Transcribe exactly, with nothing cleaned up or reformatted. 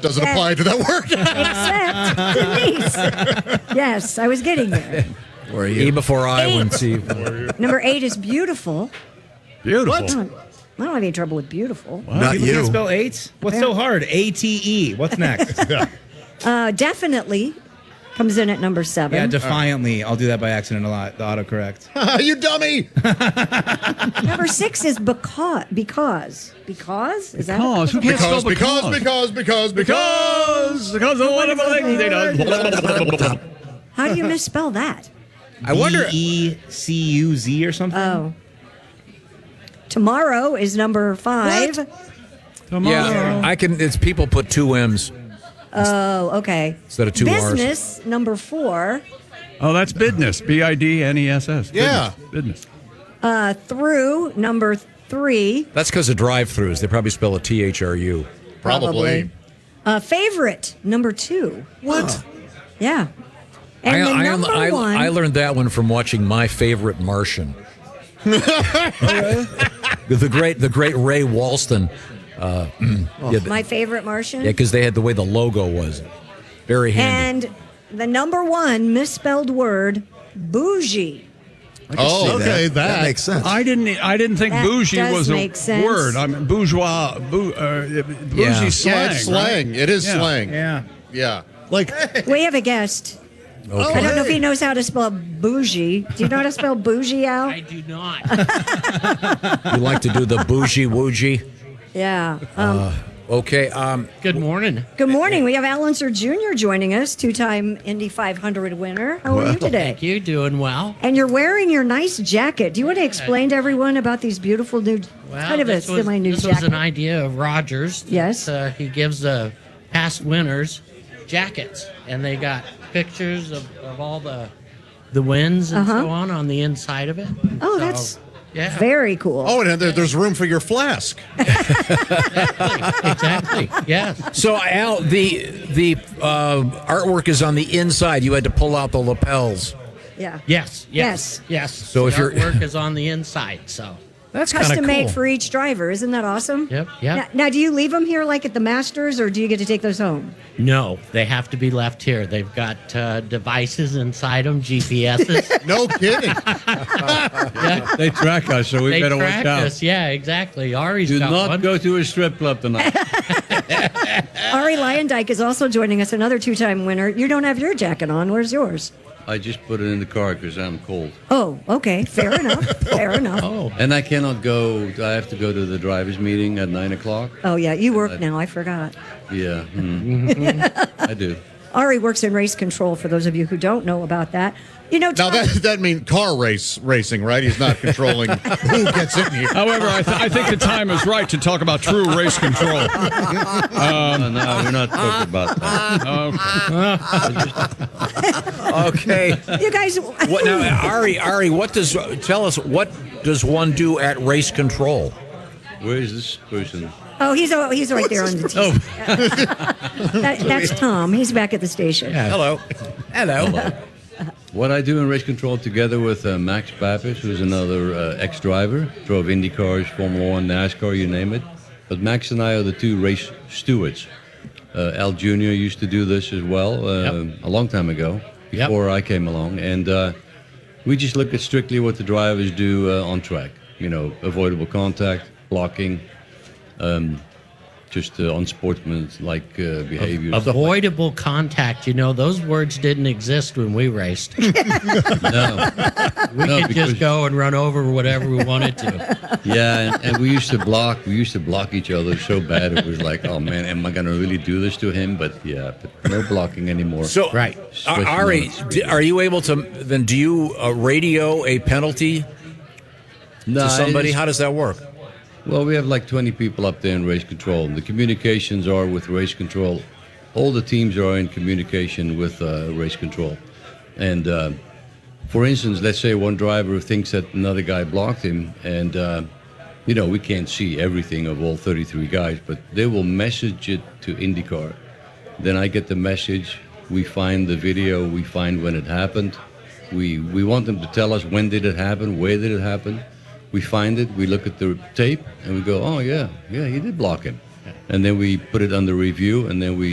doesn't apply to that word. Except Denise. Yes, I was getting there. Where are you? E before I Eight. went C. Number eight is beautiful. Beautiful. I don't, I don't have any trouble with beautiful. Wow, Not people you. can't spell eight? What's so hard? A T E. What's next? Uh, definitely comes in at number seven. Yeah, defiantly. I'll do that by accident a lot. The autocorrect. You dummy! Number six is because. Because. Because? Is Because. Who that can't spell Because, because, because, because, because. Because. Because of one of the How do you misspell that? I wonder. E C U Z or something? Oh. Tomorrow is number five. Yeah, I can. It's people put two M's Oh, okay. instead of two R's. Business, number four. Oh, that's business. B I D N E S S. Yeah. Business. Uh, through, number three. That's because of drive-throughs. They probably spell it T H R U. Probably. Uh, favorite, number two. What? Yeah. And I, the I, number I, one. I learned that one from watching My Favorite Martian. the great, the great Ray Walston. Uh, yeah, My favorite Martian. yeah, because they had the way the logo was. Very handy. And the number one misspelled word, bougie. Oh, okay, that. That makes sense. I didn't. I didn't think That bougie does was a make sense. word. I mean, bourgeois. Bou, uh, bougie Yeah. slang. Yeah, it's slang. right? It is Yeah. slang. Yeah. Yeah. Like, We have a guest. Okay. I don't know if he knows how to spell bougie. Do you know how to spell bougie, Al? I do not. You like to do the bougie woogie? Yeah. Um, Okay. Um, Good morning. good morning. We have Al Unser Junior joining us, two-time Indy five hundred winner. How are you today? Thank you. Doing well. And you're wearing your nice jacket. Do you want to explain to everyone about these beautiful new, Well, kind of a this was, semi-new this jacket? was an idea of Rogers. Yes. Uh, he gives the past winners jackets, and they got pictures of, of all the the wins and Uh-huh. so on on the inside of it. Oh, So, that's yeah. very cool. oh, and there, there's room for your flask. Exactly. Yes. so Al, the the uh, artwork is on the inside. You had to pull out the lapels. Yeah. Yes. Yes. Yes. So if the you're- artwork is on the inside, so That's kind of Custom cool. made for each driver. Isn't that awesome? Yep, yep. Now, now, do you leave them here like at the Masters, or do you get to take those home? no, they have to be left here. They've got uh, devices inside them, G P S's. No kidding. Yeah. They track us, so we They better track watch out. us. Yeah, exactly. Ari's Do got not one. go to a strip club tonight. Ari Lyondike is also joining us, another two-time winner. You don't have your jacket on. Where's yours? I just put it in the car because I'm cold. Oh, okay. Fair enough. Fair enough. Oh, And I cannot go, I have to go to the driver's meeting at nine o'clock. Oh, yeah. You work now. I forgot. Yeah, mm. I do. Ari works in race control, for those of you who don't know about that. You know, Now, Tom- that that means car race racing, right? He's not controlling who gets in here. However, I, th- I think the time is right to talk about true race control. no, no, we're not talking about that. Okay. you guys. What now, Ari? Ari, what does tell us? What does one do at race control? Where is this person? Oh, he's oh, he's right there on the T V. Oh, That, that's Tom. He's back at the station. hello, hello. What I do in race control together with uh, Max Pappas, who's another uh, ex-driver, drove Indy cars, Formula One, NASCAR, you name it. But Max and I are the two race stewards. Uh, Al Junior used to do this as well uh, Yep. a long time ago, Yep. before I came along. And uh, we just look at strictly what the drivers do uh, on track. You know, avoidable contact, blocking, um, just uh, unsportsmanlike uh, behavior. stuff like- avoidable contact. You know, those words didn't exist when we raced. We no. No, could because- just go and run over whatever we wanted to. Yeah, and, and we used to block. We used to block each other so bad. It was like, oh man, am I gonna really do this to him? But yeah, but no blocking anymore. So, Right. uh, Especially Ari, on the street. d- are you able to? Then, do you uh, radio a penalty No, to somebody? it's- How does that work? Well, we have like twenty people up there in race control. The communications are with race control. All the teams are in communication with uh, race control. And uh, for instance, let's say one driver thinks that another guy blocked him, and uh, you know we can't see everything of all thirty-three guys, but they will message it to IndyCar. Then I get the message. We find the video. We find when it happened. We we want them to tell us when did it happen, where did it happen. We find it, we look at the tape, and we go, oh, yeah, yeah, he did block him. And then we put it under review, and then we